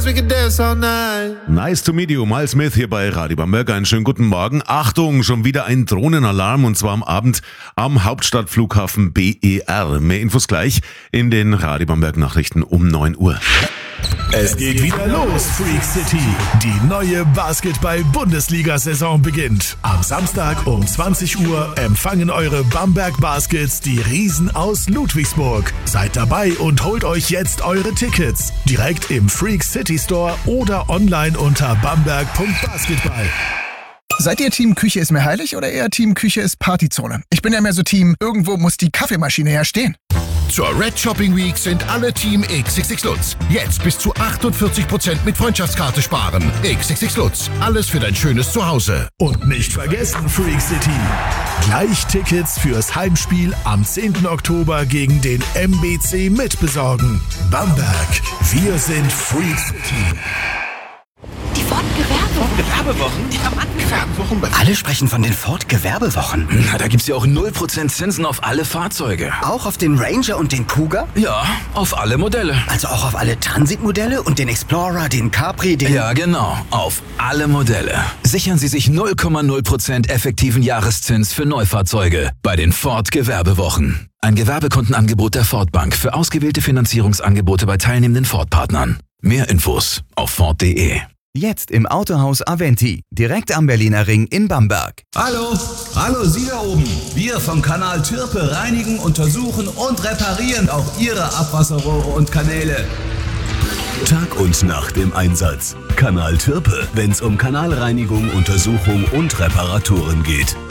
we can dance all night. Nice to meet you, Miles Smith hier bei Radio Bamberg. Einen schönen guten Morgen. Achtung, schon wieder ein Drohnenalarm und zwar am Abend am Hauptstadtflughafen BER. Mehr Infos gleich in den Radio Bamberg Nachrichten um 9 Uhr. Es geht wieder los, Freak City. Die neue Basketball-Bundesliga-Saison beginnt. Am Samstag um 20 Uhr empfangen eure Bamberg Baskets die Riesen aus Ludwigsburg. Seid dabei und holt euch jetzt eure Tickets. Direkt im Freak City Store oder online unter bamberg.basketball. Seid ihr Team Küche ist mir heilig oder eher Team Küche ist Partyzone? Ich bin ja mehr so Team, irgendwo muss die Kaffeemaschine ja stehen. Zur Red Shopping Week sind alle Team XXX Lutz. Jetzt bis zu 48% mit Freundschaftskarte sparen. XXX Lutz. Alles für dein schönes Zuhause. Und nicht vergessen, Freak City. Gleich Tickets fürs Heimspiel am 10. Oktober gegen den MBC mitbesorgen. Bamberg, wir sind Freak City. Die Ford-Gewerbewochen? Ja, Mann, Gewerbewochen. Alle sprechen von den Ford-Gewerbewochen. Na, da gibt's ja auch 0% Zinsen auf alle Fahrzeuge. Auch auf den Ranger und den Kuga? Ja, auf alle Modelle. Also auch auf alle Transit-Modelle und den Explorer, den Capri, den... Ja, genau, auf alle Modelle. Sichern Sie sich 0,0% effektiven Jahreszins für Neufahrzeuge bei den Ford-Gewerbewochen. Ein Gewerbekundenangebot der Ford Bank für ausgewählte Finanzierungsangebote bei teilnehmenden Ford-Partnern. Mehr Infos auf Ford.de. Jetzt im Autohaus Aventi, direkt am Berliner Ring in Bamberg. Hallo Sie da oben. Wir vom Kanal Türpe reinigen, untersuchen und reparieren auch Ihre Abwasserrohre und Kanäle. Tag und Nacht im Einsatz. Kanal Türpe, wenn's um Kanalreinigung, Untersuchung und Reparaturen geht.